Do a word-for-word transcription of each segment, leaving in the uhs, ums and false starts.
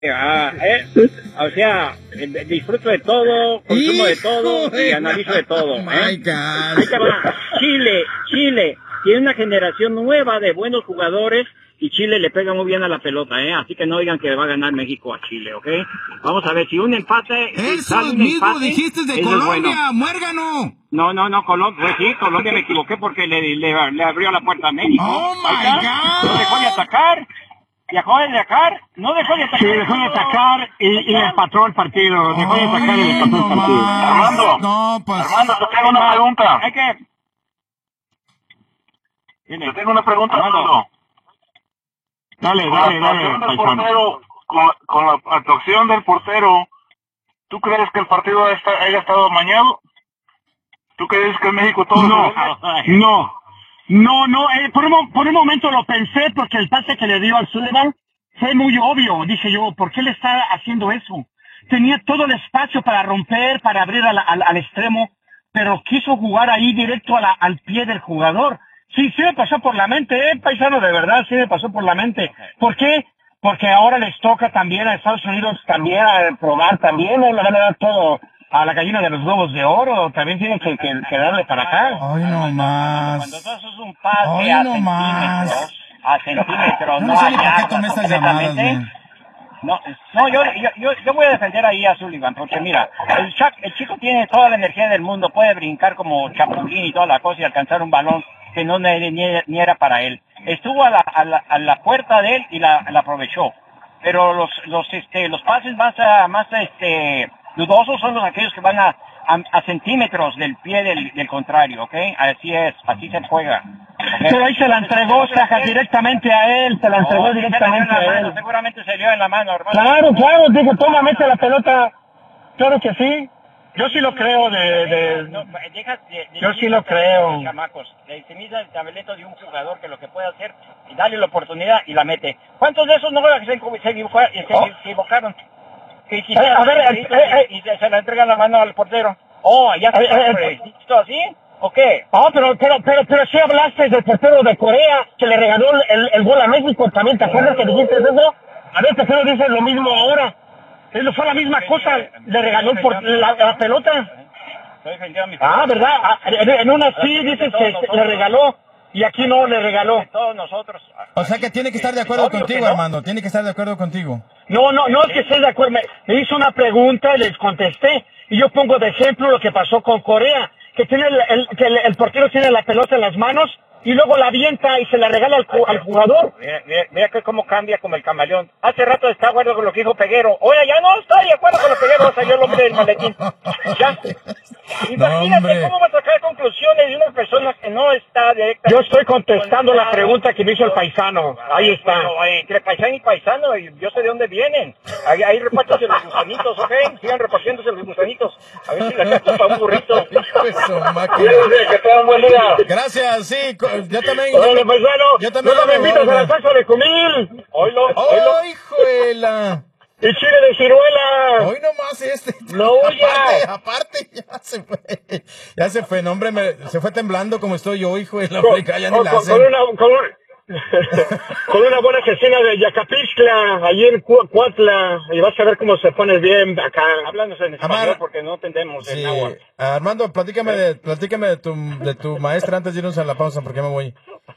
Ah, eh, o sea, eh, disfruto de todo, consumo de todo y analizo de todo. Oh my ¿eh? God. Ahí te va. Chile, Chile tiene una generación nueva de buenos jugadores y Chile le pega muy bien a la pelota, ¿eh? Así que no digan que va a ganar México a Chile, ¿ok? Vamos a ver, si un empate... si Eso sale un mismo empate, dijiste de eso es Colombia, bueno. muérgano. No, no, no, Colombia, pues sí, Colombia me equivoqué porque le, le, le abrió la puerta a México. Oh Ahí my está. God. No dejó de atacar. Dejó de atacar, no dejó de atacar. Sí, dejó de atacar y, y le empató el partido. Dejó de atacar y le Ay, empató no el partido. más. Armando, No, pues. Armando, te tengo una pregunta. Hay que... Te tengo una pregunta, Armando. Armando. Dale, Con dale, la dale, actuación del paisano. portero, con, con la actuación del portero, ¿tú crees que el partido está, haya estado amañado? ¿Tú crees que en México todo No, se no, no, no, eh, por, un, mo- por un momento lo pensé porque el pase que le dio al Sullivan fue muy obvio. Dije yo, ¿por qué le está haciendo eso? Tenía todo el espacio para romper, para abrir al, al, al extremo, pero quiso jugar ahí directo a la, al pie del jugador. Sí, sí me pasó por la mente, eh, paisano, de verdad, sí me pasó por la mente. ¿Por qué? Porque ahora les toca también a Estados Unidos también a probar también, ¿no? Le van a dar todo a la gallina de los globos de oro, también tienen que, que, que darle para acá. Ay, no más. Cuando tú haces un pase Ay, a no más. centímetros, a centímetros, Yo no no sé a ni para qué yardas tomé estas llamadas, completamente. man. No, no yo, yo, yo, yo voy a defender ahí a Sullivan, porque mira, el, Chuck, el chico tiene toda la energía del mundo, puede brincar como chapulín y toda la cosa y alcanzar un balón que no ni, ni, ni era para él. Estuvo a la, a la, a la puerta de él y la, la aprovechó. Pero los, los, este, los pases más, a, más, este, dudosos son los aquellos que van a, a, a centímetros del pie del, del contrario, ¿ok? Así es, así se juega. ¿Okay? Pero ahí se la entregó, Sajas, directamente a él, se la entregó Oh, sí, directamente se le dio en la a mano, él. seguramente se le dio en la mano, hermano. Claro, claro, dijo, toma, mete la pelota. Claro que sí. Yo sí lo creo de... de... No, deja, de, de Yo sí lo creo. Los chamacos. Le semilla el tableto de un jugador que lo que puede hacer y darle la oportunidad y la mete. ¿Cuántos de esos no se, se, equivoca- se Oh. equivocaron? Que Eh, a ver, eh, eh, y se, se la entregan la mano al portero. Oh, ya Eh, eh, está. ¿Listo así? ¿O qué? Ah, pero, pero, pero, pero sí hablaste del portero de Corea que le regaló el, el gol a México también, ¿te acuerdas que dijiste eso? A ver, ¿por qué no dices lo mismo ahora? Eso fue la misma cosa, le regaló por la, la pelota. Estoy defendiendo a mi Ah, ¿verdad? Ah, En, en una sí dices que le regaló y aquí no le regaló. Todos nosotros. O sea que tiene que estar de acuerdo Obvio contigo, que no. Armando. Tiene que estar de acuerdo contigo. No, no, no es que esté de acuerdo. Me, me hizo una pregunta y les contesté. Y yo pongo de ejemplo lo que pasó con Corea, que tiene el, el- que el, el portero tiene la pelota en las manos y luego la avienta y se la regala al, ju- al jugador. Mira, mira, mira que cómo cambia como el camaleón. Hace rato está de acuerdo con lo que dijo Peguero. Oye, ya no está de acuerdo con lo que Peguero, salió el hombre del maletín. Ya. Imagínate hombre. cómo va a sacar conclusiones de una persona que no está directa. Yo estoy contestando la pregunta que me hizo el paisano. Ahí está. Pero, eh, entre paisano y paisano, y yo sé de dónde vienen. Ahí, ahí repártanse los gusanitos, ¿ok? Sigan repartiéndose los gusanitos. A ver si la capta para un burrito. Eso, máquina. Que tengan buen día. Gracias, sí. co- Yo también. Órale, paisano. Yo también No me lo invitas a la revuelvo. salsa de comil. Oílo, oílo. ¡Oh, hijuela! Y chile de ciruela. Hoy nomás este. No huyas. Aparte, aparte, ya se fue. Ya se fue, no, hombre, me- se fue temblando como estoy yo, hijo de la Con, freca, ya ni con- la con hacen. una, con, un- con una buena cecina de Yacapixtla, allí en Cu- Cuatla, y vas a ver cómo se pone bien acá. Háblanos en español Amar- porque no entendemos el Sí. agua. Armando, platícame de, platícame de tu, de tu maestra antes de irnos a la pausa, porque me voy.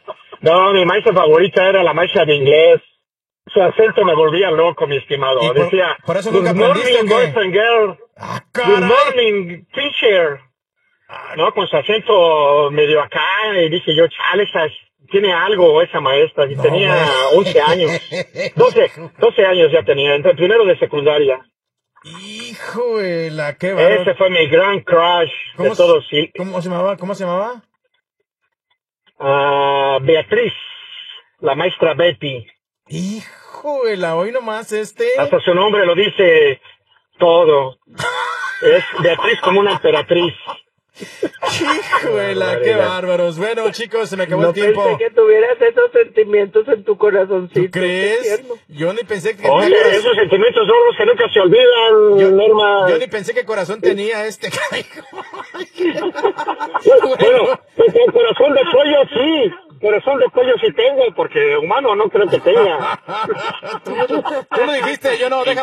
No, mi maestra favorita era la maestra de inglés. Su acento me volvía loco, mi estimado. ¿Y por- Decía, por eso good nunca aprendiste, morning, o qué? boys and girls. ¡Ah, Good caray! morning, teacher. No, con su acento medio acá, y dije yo, chale, esa- tiene algo esa maestra. Y No, tenía güey. once años. doce, doce años ya tenía, entre primero de secundaria. Hijo de la, qué bárbaro. Ese fue mi gran crush ¿Cómo, de se- todos. Sí. ¿Cómo se llamaba? ¿Cómo se llamaba? Ah, Beatriz, la maestra Betty. Hijo de la, hoy nomás este. Hasta su nombre lo dice todo. Es Beatriz como una emperatriz. Hijo de la, qué bárbaros. Bueno, chicos, se me acabó No el tiempo. pensé que tuvieras esos sentimientos en tu corazoncito. ¿Tú crees? Yo ni pensé que Oye, tenía corazón. esos sentimientos son los que nunca se olvidan, Yo- Norma. Yo ni pensé que corazón tenía este. Bueno, pues el corazón de pollo sí, corazón de pollo sí tengo, porque humano no creo que tenga. Tú lo dijiste, yo no, deja